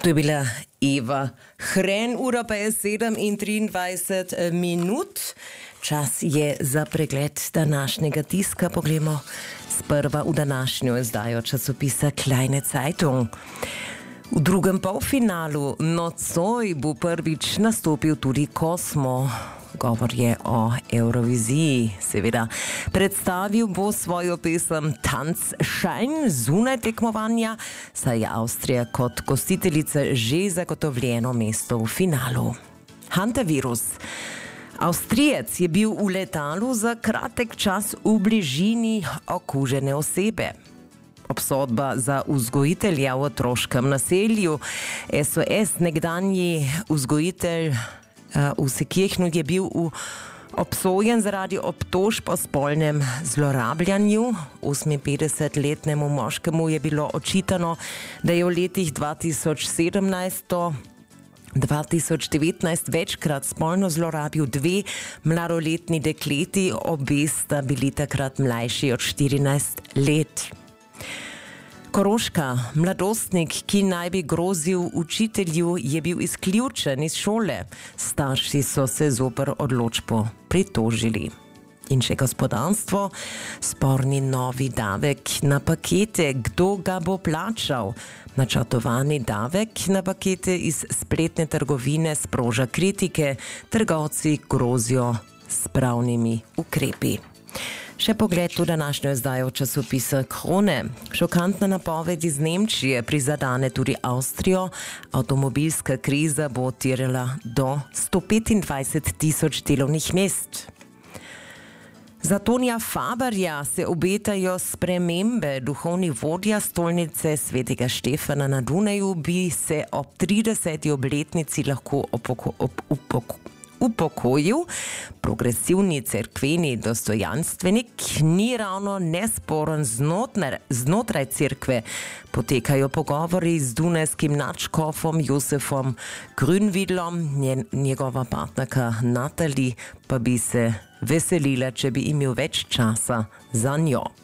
To je bila Eva Hren, ura pa je 7:23 minut. Čas je za pregled današnjega tiska. Poglejmo sprva v današnjo izdajo časopisa Kleine Zeitung. V drugem polfinalu nocoj bo prvič nastopil tudi Cosmo. Govor je o Euroviziji, seveda. Predstavil bo svojo pesem Tanzschein zunaj tekmovanja, saj je Avstrija kot gostiteljica že zagotovljeno mesto v finalu. Hantavirus. Avstrijec je bil v letalu za kratek čas v bližini okužene osebe. Obsodba za vzgojitelja v otroškem naselju. SOS, nekdanji vzgojitelj v Seekirchnu, je bil obsojen zaradi obtožb o spolnem zlorabljanju. 58-letnemu moškemu je bilo očitano, da je v letih 2017-2019 večkrat spolno zlorabil 2 mladoletni dekleti, obe sta bili takrat mlajši od 14 let. Koroška. Mladostnik, ki naj bi grozil učitelju, je bil izključen iz šole. Starši so se zoper odločbo pritožili. In še gospodarstvo. Sporni novi davek na pakete. Kdo ga bo plačal? Načrtovani davek na pakete iz spletne trgovine sproža kritike. Trgovci grozijo s pravnimi ukrepi. Še pogled v današnjo izdajo časopisa Krone. Šokantna napoved iz Nemčije prizadene tudi Avstrijo. Avtomobilska kriza bo terjala do 125.000 delovnih mest. Za Tonija Faberja se obetajo spremembe. Duhovni vodja stolnice svetega Štefana na Dunaju bi se ob 30. obletnici lahko upokojil. Progresivni cerkveni dostojanstvenik ni ravno nesporen znotraj cerkve. Potekajo pogovori z dunajskim nadškofom Josefom Grünwidlom, njegova partnerka Natalie pa bi se veselila, če bi imel več časa za njo.